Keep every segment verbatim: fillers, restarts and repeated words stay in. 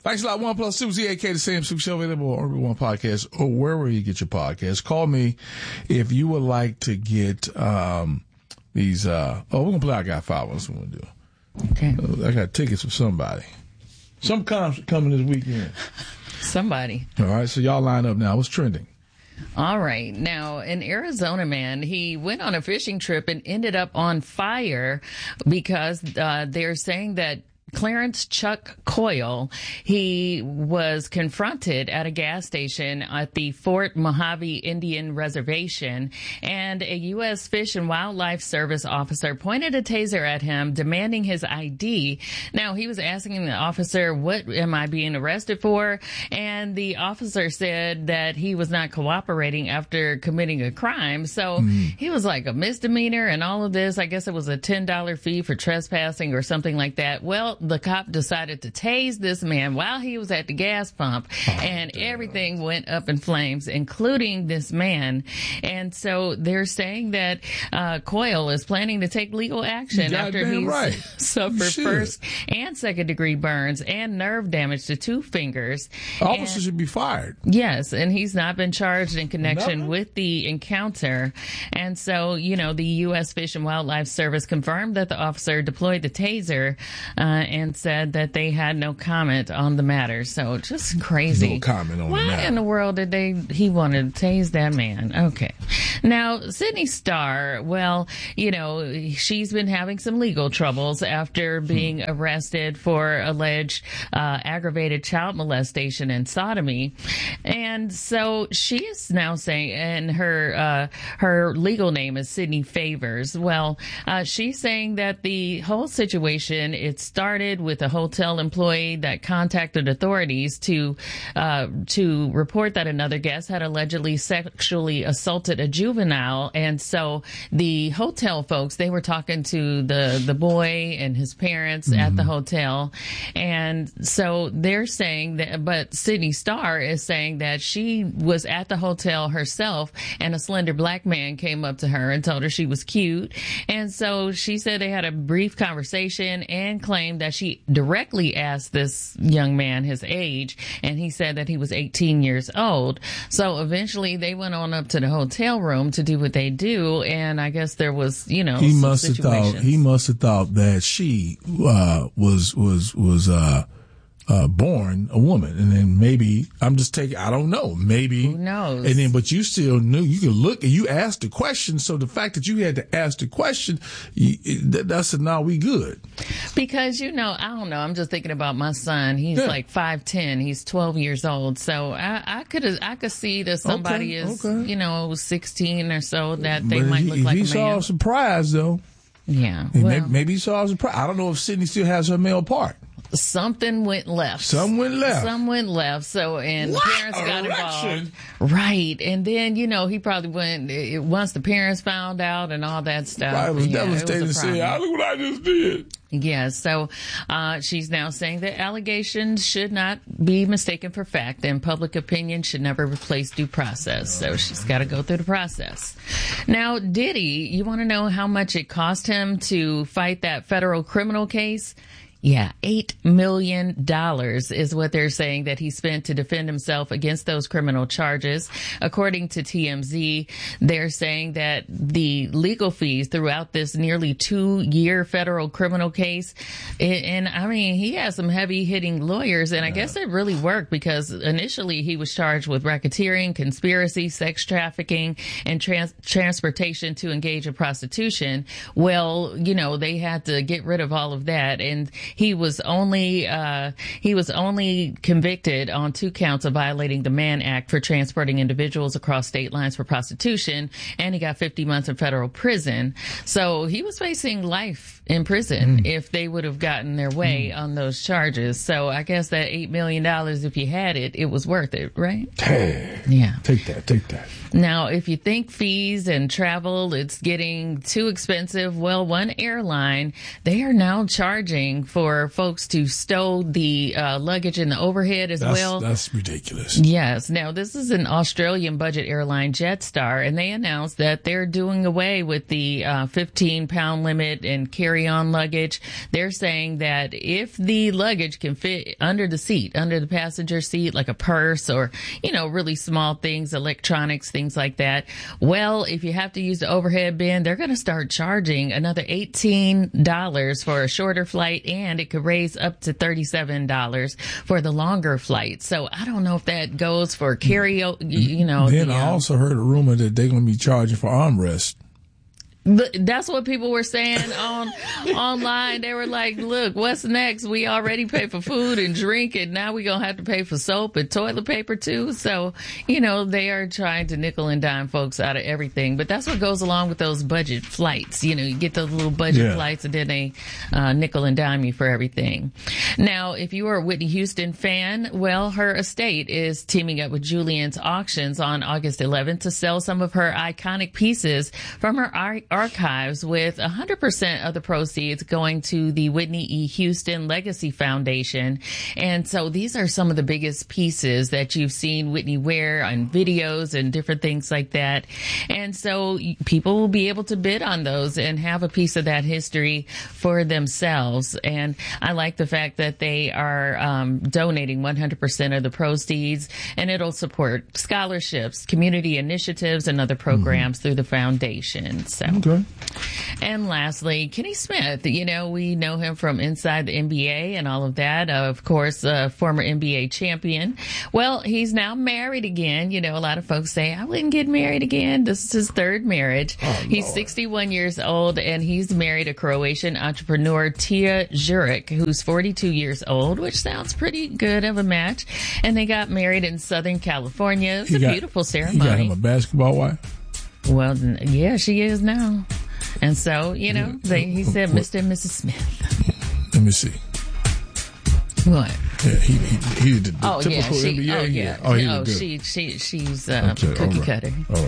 Thanks a lot. One Plus Super Z A K, the Sam Super Show, available on Every One Podcast or wherever you get your podcast. Call me if you would like to get um, these. Uh, oh, we're gonna play. I got five. What's we gonna do? Okay. Uh, I got tickets for somebody. Some concert coming this weekend. Somebody. All right. So y'all line up now. What's trending? All right. Now, an Arizona man, he went on a fishing trip and ended up on fire because uh, they're saying that Clarence Chuck Coyle, he was confronted at a gas station at the Fort Mojave Indian Reservation, and a U S Fish and Wildlife Service officer pointed a taser at him, demanding his I D. Now, he was asking the officer, what am I being arrested for? And the officer said that he was not cooperating after committing a crime. So mm. he was like, a misdemeanor and all of this. I guess it was a ten dollars fee for trespassing or something like that. Well, the cop decided to tase this man while he was at the gas pump, oh, and damn. everything went up in flames, including this man. And so they're saying that uh, Coyle is planning to take legal action God after he's right. suffered Shit. first and second degree burns and nerve damage to two fingers. Officer and, should be fired. Yes, and he's not been charged in connection Nothing. with the encounter. And so, you know, the U S Fish and Wildlife Service confirmed that the officer deployed the taser uh, and said that they had no comment on the matter. So just crazy. No comment on Why the matter. Why in the world did they, he wanted to tase that man? Okay. Now, Sydney Starr, well, you know, she's been having some legal troubles after being hmm. arrested for alleged uh, aggravated child molestation and sodomy. And so she is now saying, and her, uh, her legal name is Sydney Favors. Well, uh, she's saying that the whole situation, it started with a hotel employee that contacted authorities to uh, to report that another guest had allegedly sexually assaulted a juvenile. And so the hotel folks, they were talking to the, the boy and his parents mm-hmm. at the hotel. And so they're saying that, but Sydney Starr is saying that she was at the hotel herself and a slender black man came up to her and told her she was cute. And so she said they had a brief conversation and claimed that she directly asked this young man his age, and he said that he was eighteen years old. So eventually they went on up to the hotel room to do what they do, and I guess there was, you know, he some must have thought he must have thought that she uh, was was was uh, uh, born a woman, and then maybe I'm just taking I don't know maybe who knows, and then but you still knew you could look and you asked the question, so the fact that you had to ask the question, you, that, that's a now we good. Because, you know, I don't know. I'm just thinking about my son. He's yeah. like five ten. He's twelve years old. So I, I could I could see that somebody okay, is, okay. you know, sixteen or so, that they but might he, look like he a saw man. a surprise, though. Yeah. Well, well, maybe, maybe he saw a surprise. I don't know if Sydney still has her male part. Something went left. Some went left. Some went left. So, and what? the parents got Erection? involved. Right. And then, you know, he probably went, it, once the parents found out and all that stuff. Right, it was yeah, devastating to say, "I look what I just did." Yeah, so uh, she's now saying that allegations should not be mistaken for fact, and public opinion should never replace due process. So she's got to go through the process. Now, Diddy, you want to know how much it cost him to fight that federal criminal case? Yeah, eight million dollars is what they're saying that he spent to defend himself against those criminal charges. According to T M Z, they're saying that the legal fees throughout this nearly two-year federal criminal case, and, and I mean, he has some heavy-hitting lawyers, and I guess it really worked because initially he was charged with racketeering, conspiracy, sex trafficking, and trans- transportation to engage in prostitution. Well, you know, they had to get rid of all of that, and he was only uh he was only convicted on two counts of violating the Mann Act for transporting individuals across state lines for prostitution, and he got fifty months in federal prison. So he was facing life in prison mm. if they would have gotten their way mm. on those charges. So I guess that eight million dollars, if you had it, it was worth it, right? Hey, yeah. Take that, take that. Now, if you think fees and travel, it's getting too expensive, well, one airline, they are now charging for folks to stow the uh, luggage in the overhead as that's, well. That's ridiculous. Yes. Now, this is an Australian budget airline, Jetstar, and they announced that they're doing away with the uh, fifteen pound limit and carry carry-on luggage. They're saying that if the luggage can fit under the seat, under the passenger seat, like a purse or, you know, really small things, electronics, things like that, well, if you have to use the overhead bin, they're going to start charging another eighteen dollars for a shorter flight, and it could raise up to thirty-seven dollars for the longer flight. So I don't know if that goes for carry, you know. Then the, I um, also heard a rumor that they're going to be charging for armrest. That's what people were saying on online. They were like, look, what's next? We already pay for food and drink, and now we're going to have to pay for soap and toilet paper too. So, you know, they are trying to nickel and dime folks out of everything. But that's what goes along with those budget flights. You know, you get those little budget yeah. flights, and then they uh, nickel and dime you for everything. Now, if you are a Whitney Houston fan, well, her estate is teaming up with Julien's Auctions on August eleventh to sell some of her iconic pieces from her ar- archives, with one hundred percent of the proceeds going to the Whitney E. Houston Legacy Foundation. And so these are some of the biggest pieces that you've seen Whitney wear on videos and different things like that. And so people will be able to bid on those and have a piece of that history for themselves. And I like the fact that they are um, donating one hundred percent of the proceeds, and it'll support scholarships, community initiatives, and other programs mm-hmm. through the foundation. So. Okay. And lastly, Kenny Smith. You know, we know him from Inside the N B A and all of that. Uh, of course, uh, former N B A champion. Well, he's now married again. You know, a lot of folks say, I wouldn't get married again. This is his third marriage. Oh, he's Lord. sixty-one years old, and he's married a Croatian entrepreneur, Tia Juric, who's forty-two years old, which sounds pretty good of a match. And they got married in Southern California. It was he a got, beautiful ceremony. He got him a basketball wife? Well, yeah, she is now. And so, you know, they, he said Mister and Missus Smith. Let me see. What? Yeah, he he, he did the, the oh, typical yeah, she, N B A. Oh, yeah. Oh, he oh good. she, she, she's uh, okay, cookie all right. cutter. All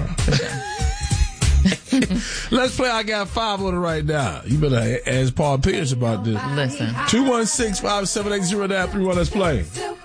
right. Let's play I Got Five on it right now. You better ask Paul Pierce about this. Listen. two one six, five seven eight, zero nine three one. Let's play.